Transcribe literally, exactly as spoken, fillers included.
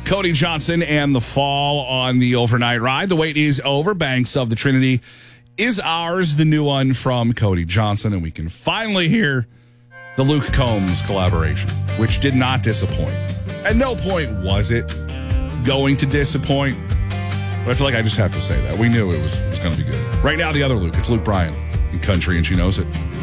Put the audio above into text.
Cody Johnson and the Fall on the overnight ride. The wait is over. Banks of the Trinity is ours, the new one from Cody Johnson, and we can finally hear the Luke Combs collaboration, which did not disappoint. At no point was it going to disappoint, but I feel like I just have to say that. We knew it was, it was going to be good. Right now, the other Luke, it's Luke Bryan in country, and she knows it.